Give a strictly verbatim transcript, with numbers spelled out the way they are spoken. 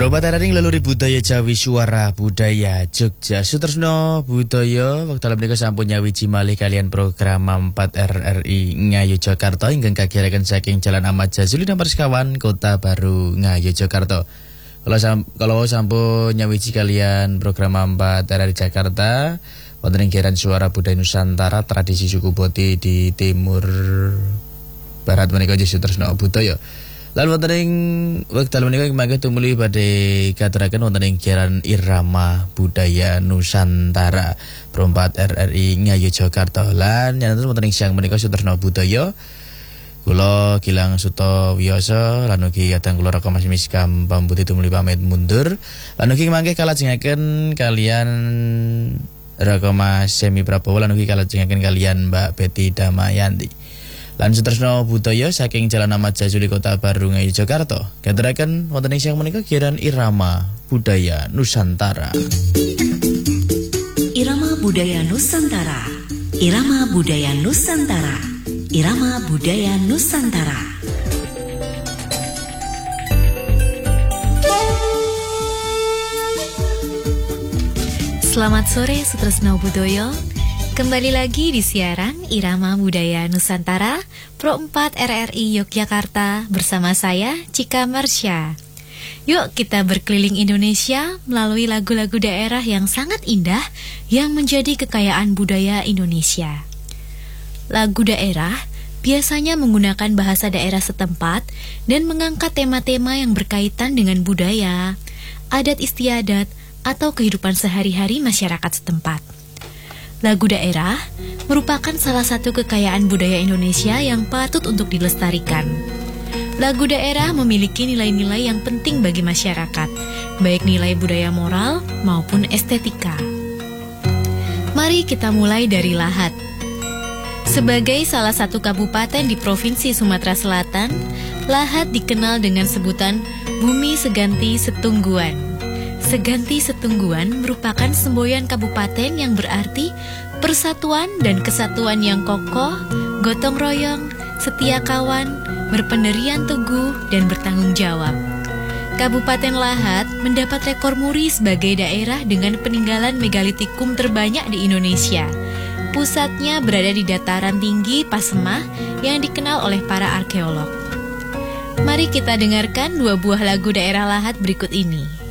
Berobat araning leluhur budaya Jawi Suara Budaya Jogja Sutresno Budaya wekdal menika sampun nyawiji malih kalian program empat R R I Ngayogyakarta ingkang kagiyaraken saking Jalan Ahmad Jazuli nomor sekawan Kota Baru Ngayogyakarta. Kalau sam kalau sampun nyawiji kalian program empat R R I Jakarta wonten ing Giran Suara Budaya Nusantara tradisi suku Boti di Timur Barat menika Sutresno Budaya. Lalu wonten ing wekdal menika mangke tumuli badhe katuraken wonten ing Giran Irama Budaya Nusantara perempat R R I Ngayogyakarta lan nyanten wonten ing siang menika Sutresno Budaya. Kula Gilang Suto Wiyoso lan ugi kadang kula Raka Mas Miskam pambuti tumuli pamit mundur. Lan ugi mangke kalajengaken kalian Raka Mas Semi Prabowo lan ugi kalajengaken kalian Mbak Betty Damayanti. Lan Sutresno Budaya saking Jalan Ahmad Jazuli Kota Baru Ngayogyakarta katuraken wonten ing siang menika Giran Irama Budaya Nusantara. Irama Budaya Nusantara. Irama Budaya Nusantara. Irama Budaya Nusantara. Selamat sore Sutresno Budaya. Kembali lagi di siaran Irama Budaya Nusantara Pro empat R R I Yogyakarta bersama saya Cika Marsha. Yuk kita berkeliling Indonesia melalui lagu-lagu daerah yang sangat indah yang menjadi kekayaan budaya Indonesia. Lagu daerah biasanya menggunakan bahasa daerah setempat dan mengangkat tema-tema yang berkaitan dengan budaya, adat istiadat, atau kehidupan sehari-hari masyarakat setempat. Lagu daerah merupakan salah satu kekayaan budaya Indonesia yang patut untuk dilestarikan. Lagu daerah memiliki nilai-nilai yang penting bagi masyarakat, baik nilai budaya moral maupun estetika. Mari kita mulai dari Lahat. Sebagai salah satu kabupaten di Provinsi Sumatera Selatan, Lahat dikenal dengan sebutan Bumi Seganti Setungguan. Seganti Setungguan merupakan semboyan kabupaten yang berarti persatuan dan kesatuan yang kokoh, gotong royong, setia kawan, berpendirian teguh, dan bertanggung jawab. Kabupaten Lahat mendapat rekor muri sebagai daerah dengan peninggalan megalitikum terbanyak di Indonesia. Pusatnya berada di dataran tinggi Pasemah yang dikenal oleh para arkeolog. Mari kita dengarkan dua buah lagu daerah Lahat berikut ini.